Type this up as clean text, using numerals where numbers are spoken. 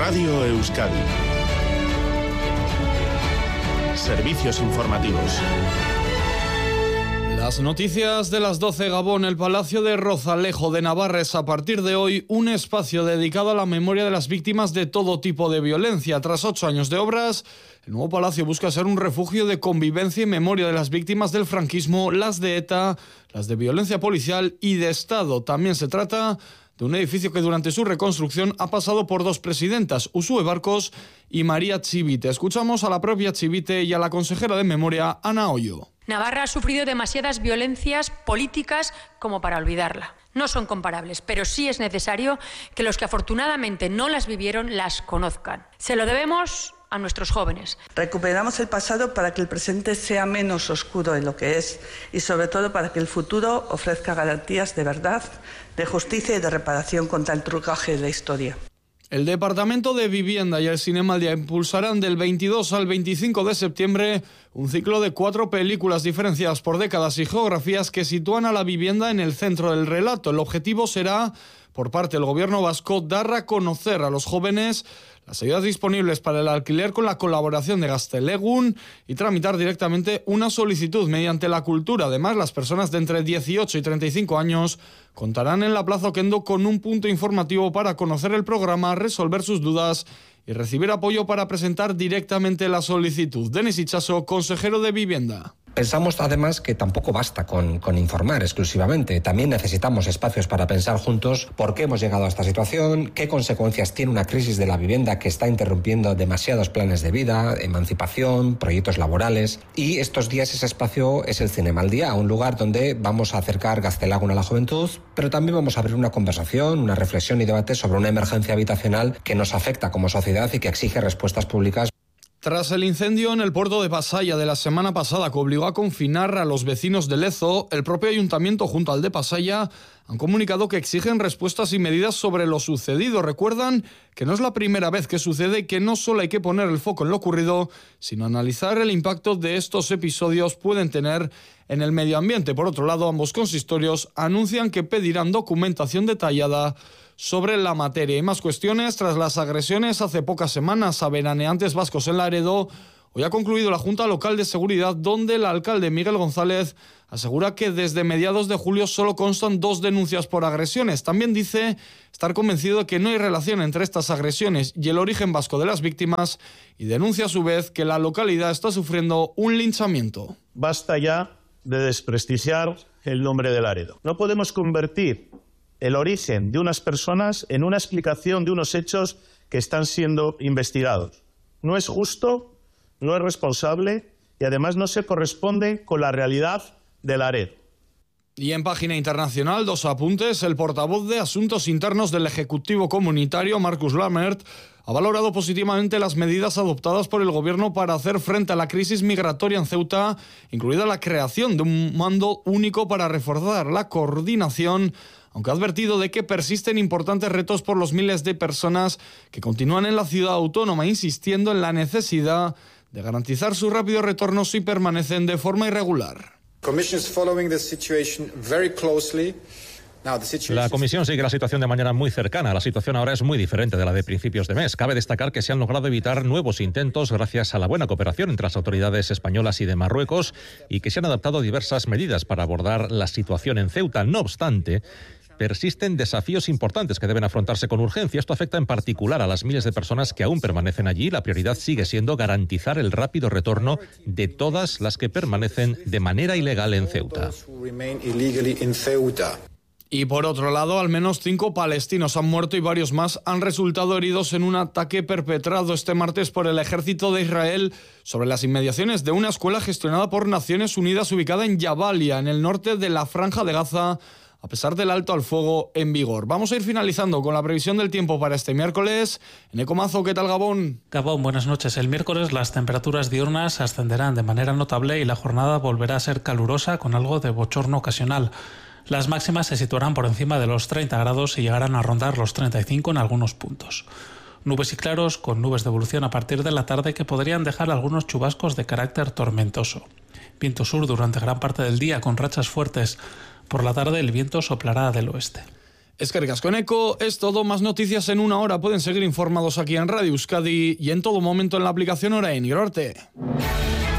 Radio Euskadi. Servicios informativos. Las noticias de las 12, Gabón. El Palacio de Rozalejo de Navarra es a partir de hoy un espacio dedicado a la memoria de las víctimas de todo tipo de violencia. Tras 8 años de obras, el nuevo palacio busca ser un refugio de convivencia y memoria de las víctimas del franquismo, las de ETA, las de violencia policial y de Estado. También se trata de un edificio que durante su reconstrucción ha pasado por 2 presidentas, Uxue Barkos y María Chivite. Escuchamos a la propia Chivite y a la consejera de Memoria, Ana Hoyo. Navarra ha sufrido demasiadas violencias políticas como para olvidarla. No son comparables, pero sí es necesario que los que afortunadamente no las vivieron las conozcan. Se lo debemos a nuestros jóvenes. Recuperamos el pasado para que el presente sea menos oscuro de lo que es y sobre todo para que el futuro ofrezca garantías de verdad, de justicia y de reparación contra el trucaje de la historia. El Departamento de Vivienda y el Cinemaldia impulsarán del 22 al 25 de septiembre un ciclo de 4 películas diferenciadas por décadas y geografías que sitúan a la vivienda en el centro del relato. El objetivo será, por parte del Gobierno vasco, dar a conocer a los jóvenes las ayudas disponibles para el alquiler con la colaboración de Gaztelegun y tramitar directamente una solicitud mediante la cultura. Además, las personas de entre 18 y 35 años contarán en la Plaza Oquendo con un punto informativo para conocer el programa, resolver sus dudas y recibir apoyo para presentar directamente la solicitud. Denis Itxaso, consejero de Vivienda. Pensamos además que tampoco basta con informar exclusivamente. También necesitamos espacios para pensar juntos por qué hemos llegado a esta situación, qué consecuencias tiene una crisis de la vivienda que está interrumpiendo demasiados planes de vida, emancipación, proyectos laborales. Y estos días ese espacio es el Cinemaldia, un lugar donde vamos a acercar Gaztelagun a la juventud, pero también vamos a abrir una conversación, una reflexión y debate sobre una emergencia habitacional que nos afecta como sociedad y que exige respuestas públicas. Tras el incendio en el puerto de Pasaia de la semana pasada que obligó a confinar a los vecinos de Lezo, el propio ayuntamiento junto al de Pasaia han comunicado que exigen respuestas y medidas sobre lo sucedido. Recuerdan que no es la primera vez que sucede y que no solo hay que poner el foco en lo ocurrido, sino analizar el impacto de estos episodios pueden tener en el medio ambiente. Por otro lado, ambos consistorios anuncian que pedirán documentación detallada sobre la materia. Y más cuestiones. Tras las agresiones hace pocas semanas a veraneantes vascos en Laredo, hoy ha concluido la Junta Local de Seguridad, donde el alcalde Miguel González asegura que desde mediados de julio solo constan 2 denuncias por agresiones. También dice estar convencido de que no hay relación entre estas agresiones y el origen vasco de las víctimas, y denuncia a su vez que la localidad está sufriendo un linchamiento. Basta ya de desprestigiar el nombre de Laredo. No podemos convertir el origen de unas personas en una explicación de unos hechos que están siendo investigados. No es justo, no es responsable y además no se corresponde con la realidad de Laredo. Y en página internacional, 2 apuntes. El portavoz de Asuntos Internos del Ejecutivo Comunitario, Markus Lammert, ha valorado positivamente las medidas adoptadas por el Gobierno para hacer frente a la crisis migratoria en Ceuta, incluida la creación de un mando único para reforzar la coordinación, aunque ha advertido de que persisten importantes retos por los miles de personas que continúan en la ciudad autónoma, insistiendo en la necesidad de garantizar su rápido retorno si permanecen de forma irregular. La Comisión sigue la situación de manera muy cercana. La situación ahora es muy diferente de la de principios de mes. Cabe destacar que se han logrado evitar nuevos intentos gracias a la buena cooperación entre las autoridades españolas y de Marruecos y que se han adoptado diversas medidas para abordar la situación en Ceuta. No obstante, persisten desafíos importantes que deben afrontarse con urgencia. Esto afecta en particular a las miles de personas que aún permanecen allí. La prioridad sigue siendo garantizar el rápido retorno de todas las que permanecen de manera ilegal en Ceuta. Y por otro lado, al menos 5 palestinos han muerto y varios más han resultado heridos en un ataque perpetrado este martes por el ejército de Israel sobre las inmediaciones de una escuela gestionada por Naciones Unidas ubicada en Jabalia, en el norte de la Franja de Gaza, a pesar del alto al fuego en vigor. Vamos a ir finalizando con la previsión del tiempo para este miércoles. Eneco Mazo, ¿qué tal, Gabón? Gabón, buenas noches. El miércoles las temperaturas diurnas ascenderán de manera notable y la jornada volverá a ser calurosa con algo de bochorno ocasional. Las máximas se situarán por encima de los 30 grados y llegarán a rondar los 35 en algunos puntos. Nubes y claros con nubes de evolución a partir de la tarde que podrían dejar algunos chubascos de carácter tormentoso. Viento sur durante gran parte del día con rachas fuertes. Por la tarde el viento soplará del oeste. Eskerrik asko, Eneko. Es todo. Más noticias en una hora. Pueden seguir informados aquí en Radio Euskadi y en todo momento en la aplicación Orain. Gero arte.